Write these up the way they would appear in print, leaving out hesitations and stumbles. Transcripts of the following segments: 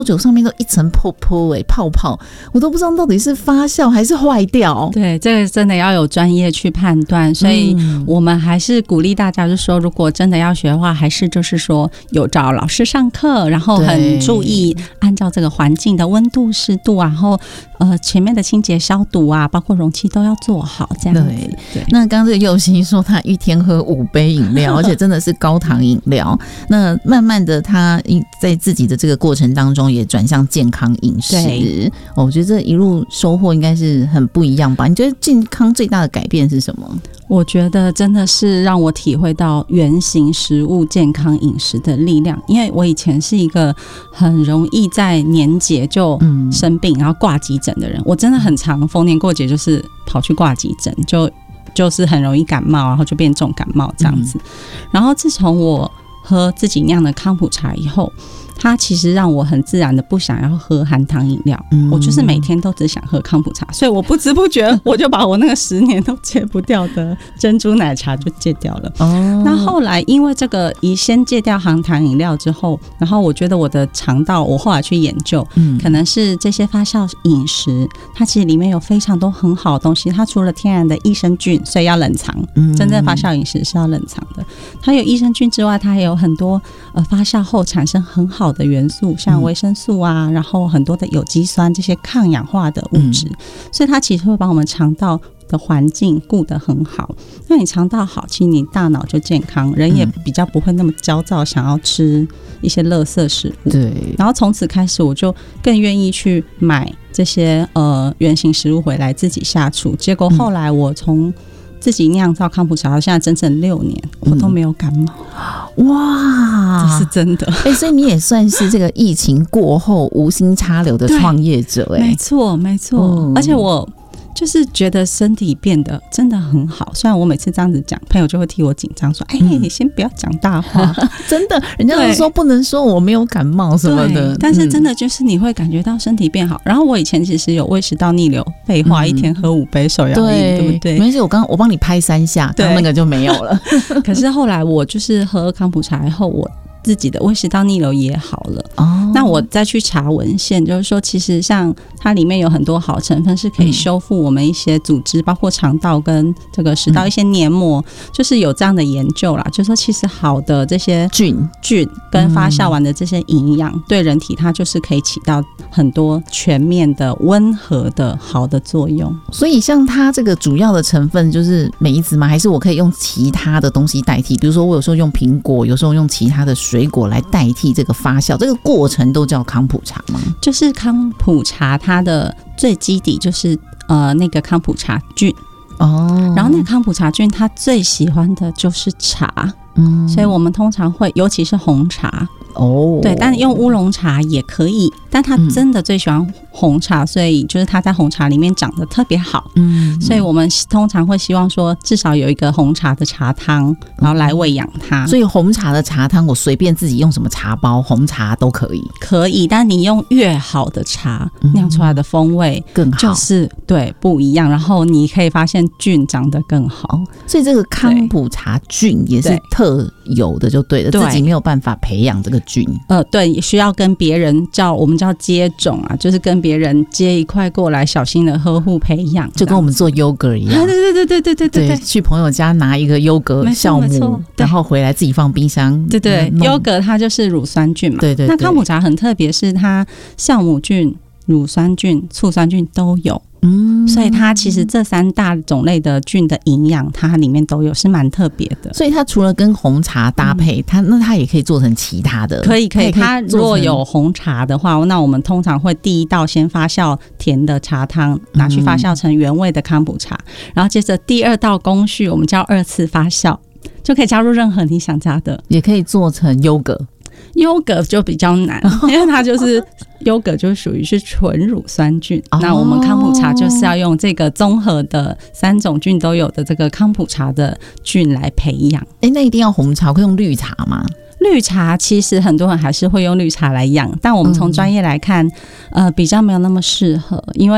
酒上面都一层泡泡，我都不知道到底是发酵还是坏掉。 对，这个真的要有专业去判断，所以我们还是鼓励大家，就是说，如果真的要学的话，还是就是说有找老师上课，然后很注意按照这个环境的温度、湿度啊，然后前面的清洁消毒啊，包括容器都要做好，这样子。对。 那刚刚这个佑希说他一天喝5杯饮料，而且真的是高糖饮料。那慢慢的，他在自己的这个过程当中也转向健康饮食。我觉得这一路收获应该是很不一样吧？你觉得健康最大的改变是什么？ 我觉得真的是让我体会到原型食物健康饮食的力量，因为我以前是一个很容易在年节就生病然后挂急诊的人，我真的很常逢年过节就是跑去挂急诊，就是很容易感冒，然后就变重感冒这样子。然后自从我喝自己酿的康普茶以后，它其实让我很自然的不想要喝含糖饮料，我就是每天都只想喝康普茶，所以我不知不觉我就把我那个10年都戒不掉的珍珠奶茶就戒掉了。那后来因为这个先戒掉含糖饮料之后，然后我觉得我的肠道，我后来去研究，可能是这些发酵饮食，它其实里面有非常多很好的东西，它除了天然的益生菌，所以要冷藏，真正发酵饮食是要冷藏的，它有益生菌之外，它还有很多发酵后产生很好的元素，像维生素啊，然后很多的有机酸，这些抗氧化的物质，所以它其实会把我们肠道的环境顾得很好。那你肠道好，其实你大脑就健康，人也比较不会那么焦躁，想要吃一些垃圾食物。 对。 然后从此开始，我就更愿意去买这些原型食物回来自己下厨。结果后来我从自己酿造康普茶到现在整整6年，我都没有感冒。 哇， 这是真的。 所以你也算是这个疫情过后无心插柳的创业者。 没错没错。而且我就是觉得身体变得真的很好，虽然我每次这样子讲，朋友就会替我紧张说你先不要讲大话。 真的，人家都说不能说我没有感冒什么的， 但是真的就是你会感觉到身体变好。然后我以前其实有胃食道逆流，废话，一天喝5杯手摇饮，对不对？ 没事，我帮你拍3下，刚那个就没有了。 可是后来我就是喝康普茶以后，我自己的胃食道逆流也好了。那我再去查文献，就是说其实像它里面有很多好成分是可以修复我们一些组织，包括肠道跟这个食道一些黏膜，就是有这样的研究啦，就是说其实好的这些菌跟发酵完的这些营养，对人体它就是可以起到很多全面的温和的好的作用。 所以像它这个主要的成分就是梅子吗？还是我可以用其他的东西代替？比如说我有时候用苹果，有时候用其他的水果来代替这个发酵，这个过程都叫康普茶吗？ 就是康普茶它的最基底就是那个康普茶菌。然后那个康普茶菌它最喜欢的就是茶，所以我们通常会，尤其是红茶。对，但用乌龙茶也可以，但他真的最喜欢红茶，所以就是他在红茶里面长得特别好。所以我们通常会希望说至少有一个红茶的茶汤，然后来喂养它。 所以红茶的茶汤我随便自己用什么茶包红茶都可以？ 可以，但你用越好的茶酿出来的风味更好， 就是对不一样，然后你可以发现菌长得更好。 所以这个康普茶菌也是特有的就对了，自己没有办法培养这个菌。 对，需要跟别人我们叫接种啊，就是跟别人接一块过来，小心的呵护培养， 就跟我们做优格一样。对，去朋友家拿一个优格酵母，然后回来自己放冰箱。 对，优格它就是乳酸菌嘛。对。那康普茶很特别，是它酵母菌、乳酸菌、醋酸菌都有。所以它其实这3大种类的菌的营养，它里面都有，是蛮特别的。 所以它除了跟红茶搭配，它也可以做成其他的。可以。 它如果有红茶的话，那我们通常会第一道先发酵甜的茶汤，拿去发酵成原味的康普茶，然后接着第2道工序，我们叫2次发酵，就可以加入任何你想加的， 也可以做成优格。 优格就比较难，因为它就是优格就属于是纯乳酸菌。那我们康普茶就是要用这个综合的3种菌都有的这个康普茶的菌来培养。 那一定要红茶，会用绿茶吗？ 绿茶其实很多人还是会用绿茶来养，但我们从专业来看，比较没有那么适合，因为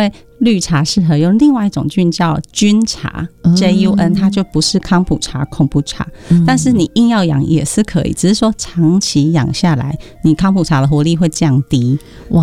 绿茶适合用，另外一种菌叫菌茶JUN， 它就不是康普茶、孔普茶，但是你硬要养也是可以，只是说长期养下来，你康普茶的活力会降低。 哇，